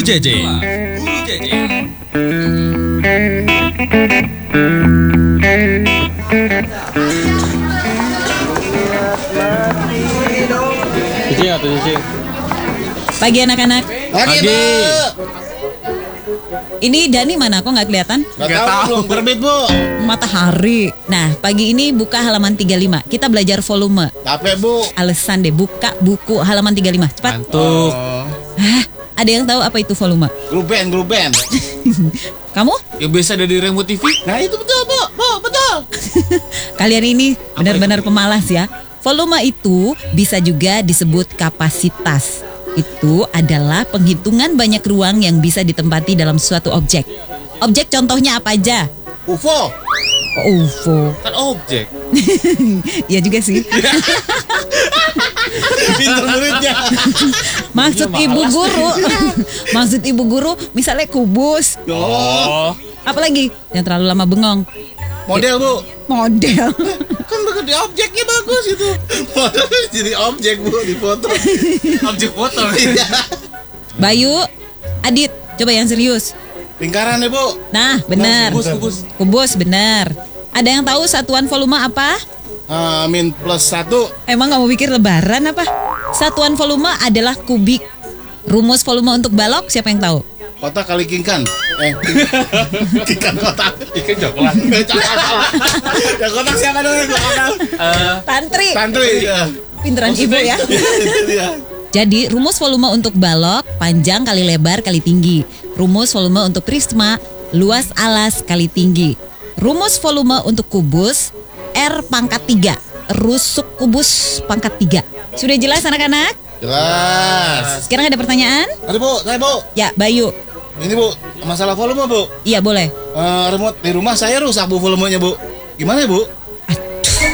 JJ. Guru JJ. Pagi anak-anak. Pagi, Bu. Ini Dani mana? Kok nggak kelihatan? Nggak tahu, belum terbit, Bu. Matahari. Nah, pagi ini buka halaman 35. Kita belajar volume. Capek, Bu. Alasan deh, buka buku halaman 35. Cepat. Ngantuk. Hah? Ada yang tahu apa itu volume? Grup band. Kamu? Yang biasa ada di remote TV. Nah, itu betul, Bu. Bu, betul. Kalian ini benar-benar pemalas ya. Volume itu bisa juga disebut kapasitas. Itu adalah penghitungan banyak ruang yang bisa ditempati dalam suatu objek. Objek contohnya apa aja? UFO. Oh, UFO. Kan objek. Ya juga sih. Pintar muridnya. Maksud ibu guru. Maksud ibu guru misalnya kubus. Oh. Apalagi yang terlalu lama bengong. Model, Bu. Model. Kan bagus di objeknya bagus itu. Model jadi objek, Bu, di foto. Objek foto. Bayu, Adit, coba yang serius. Lingkaran ya, Bu. Nah, benar. Kubus. Kubus, benar. Ada yang tahu satuan volume apa? Min plus 1. Emang kamu pikir lebaran apa? Satuan volume adalah kubik. Rumus volume untuk balok siapa yang tahu? Kotak kali kingkan. Kingkan kotak. Ikan coklat. Ya kotak siapa dong? Tantri. Tantri. Pinteran ibu ya. Jadi rumus volume untuk balok panjang kali lebar kali tinggi. Rumus volume untuk prisma luas alas kali tinggi. Rumus volume untuk kubus R pangkat 3. Rusuk kubus pangkat 3. Sudah jelas anak-anak? Jelas. Sekarang ada pertanyaan? Ada, Bu, saya, Bu. Ya, Bayu. Ini, Bu, masalah volume, Bu. Iya, boleh. Remote di rumah saya rusak, Bu, volumenya, Bu. Gimana, Bu?